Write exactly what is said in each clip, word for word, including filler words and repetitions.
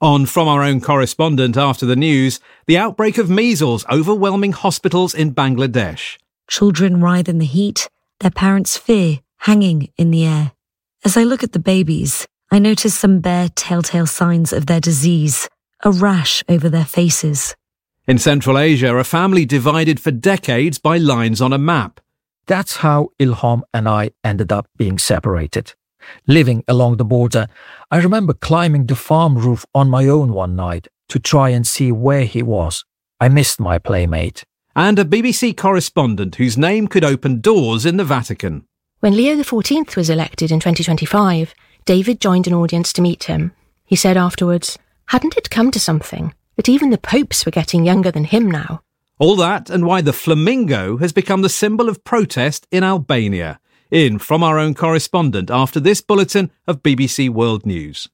On From Our Own Correspondent after the news, the outbreak of measles overwhelming hospitals in Bangladesh. Children writhe in the heat, their parents' fear hanging in the air. As I look at the babies, I notice some bare telltale signs of their disease, a rash over their faces. In Central Asia, a family divided for decades by lines on a map. That's how Ilham and I ended up being separated. Living along the border, I remember climbing the farm roof on my own one night to try and see where he was. I missed my playmate. And a B B C correspondent whose name could open doors in the Vatican. When Leo the fourteenth was elected in twenty twenty-five, David joined an audience to meet him. He said afterwards, hadn't it come to something that even the popes were getting younger than him now? All that and why the flamingo has become the symbol of protest in Albania. In From Our Own Correspondent after this bulletin of B B C World News.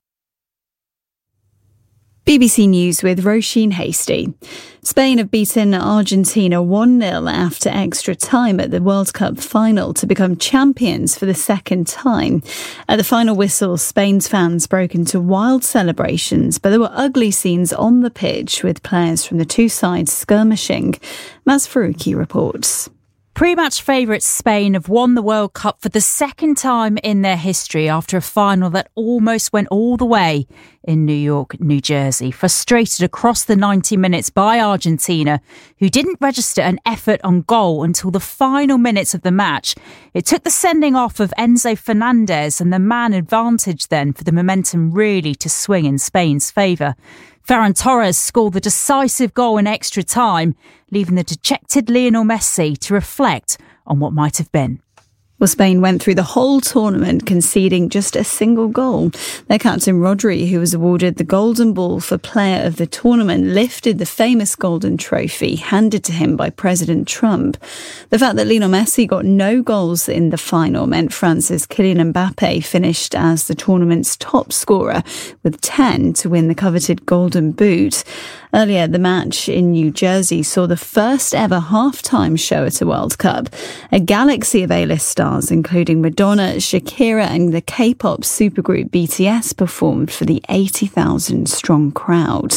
B B C News with Roisin Hasty. Spain have beaten Argentina one nil after extra time at the World Cup final to become champions for the second time. At the final whistle, Spain's fans broke into wild celebrations, but there were ugly scenes on the pitch with players from the two sides skirmishing. Maz Faruqi reports. Pre-match favourites Spain have won the World Cup for the second time in their history after a final that almost went all the way in New York, New Jersey. Frustrated across the ninety minutes by Argentina, who didn't register an effort on goal until the final minutes of the match. It took the sending off of Enzo Fernandez and the man advantage then for the momentum really to swing in Spain's favour. Ferran Torres scored the decisive goal in extra time, leaving the dejected Lionel Messi to reflect on what might have been. Well, Spain went through the whole tournament conceding just a single goal. Their captain Rodri, who was awarded the Golden Ball for Player of the Tournament, lifted the famous Golden Trophy handed to him by President Trump. The fact that Lionel Messi got no goals in the final meant France's Kylian Mbappe finished as the tournament's top scorer with ten to win the coveted Golden Boot. Earlier, the match in New Jersey saw the first ever halftime show at a World Cup. A galaxy of A-list stars, including Madonna, Shakira and the K-pop supergroup B T S, performed for the eighty thousand strong crowd.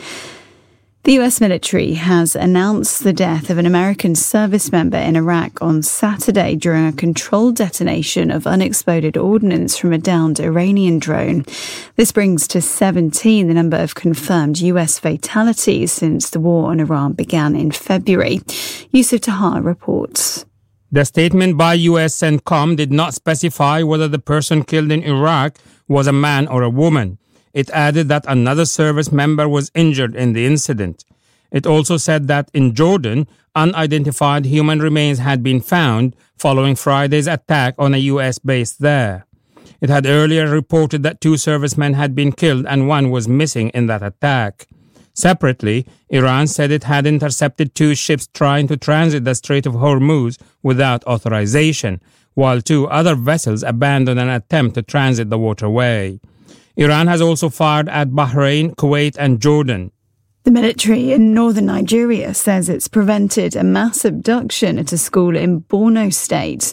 The U S military has announced the death of an American service member in Iraq on Saturday during a controlled detonation of unexploded ordnance from a downed Iranian drone. This brings to seventeen the number of confirmed U S fatalities since the war on Iran began in February. Yusuf Tahar reports. The statement by U S CENTCOM did not specify whether the person killed in Iraq was a man or a woman. It added that another service member was injured in the incident. It also said that in Jordan, unidentified human remains had been found following Friday's attack on a U S base there. It had earlier reported that two servicemen had been killed and one was missing in that attack. Separately, Iran said it had intercepted two ships trying to transit the Strait of Hormuz without authorization, while two other vessels abandoned an attempt to transit the waterway. Iran has also fired at Bahrain, Kuwait and Jordan. The military in northern Nigeria says it's prevented a mass abduction at a school in Borno State.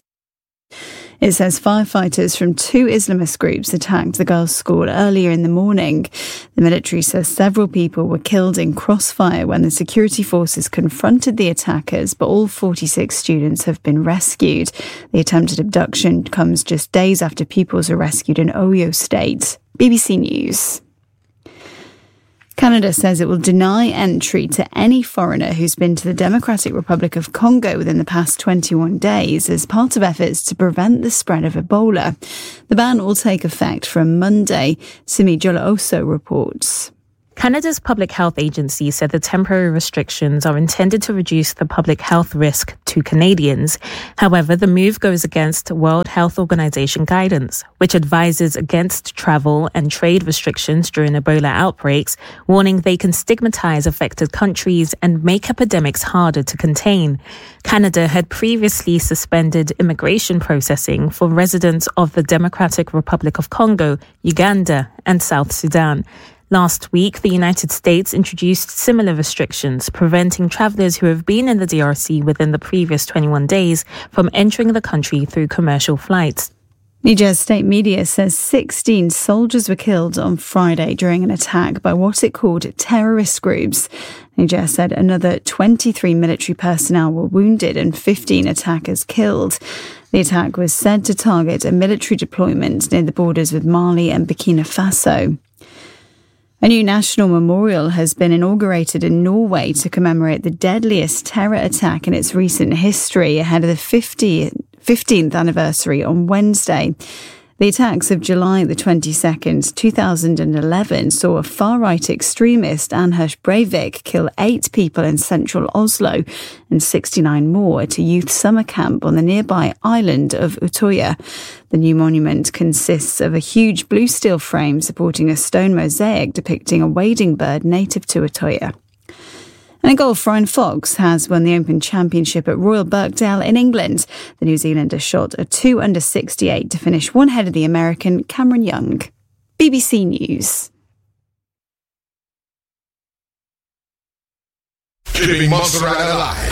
It says firefighters from two Islamist groups attacked the girls' school earlier in the morning. The military says several people were killed in crossfire when the security forces confronted the attackers, but all forty-six students have been rescued. The attempted abduction comes just days after pupils were rescued in Oyo State. B B C News. Canada says it will deny entry to any foreigner who's been to the Democratic Republic of Congo within the past twenty-one days as part of efforts to prevent the spread of Ebola. The ban will take effect from Monday. Simi Jolo-Oso reports. Canada's Public Health Agency said the temporary restrictions are intended to reduce the public health risk to Canadians. However, the move goes against World Health Organization guidance, which advises against travel and trade restrictions during Ebola outbreaks, warning they can stigmatize affected countries and make epidemics harder to contain. Canada had previously suspended immigration processing for residents of the Democratic Republic of Congo, Uganda, and South Sudan. Last week, the United States introduced similar restrictions, preventing travelers who have been in the D R C within the previous twenty-one days from entering the country through commercial flights. Niger's state media says sixteen soldiers were killed on Friday during an attack by what it called terrorist groups. Niger said another twenty-three military personnel were wounded and fifteen attackers killed. The attack was said to target a military deployment near the borders with Mali and Burkina Faso. A new national memorial has been inaugurated in Norway to commemorate the deadliest terror attack in its recent history ahead of the fifteenth anniversary on Wednesday. The attacks of July the twenty-second, two thousand eleven saw a far-right extremist, Anders Breivik, kill eight people in central Oslo and sixty-nine more at a youth summer camp on the nearby island of Utøya. The new monument consists of a huge blue steel frame supporting a stone mosaic depicting a wading bird native to Utøya. And in golf, Ryan Fox has won the Open Championship at Royal Birkdale in England. The New Zealander shot a two under sixty-eight to finish one ahead of the American Cameron Young. B B C News. Keeping Montserrat alive.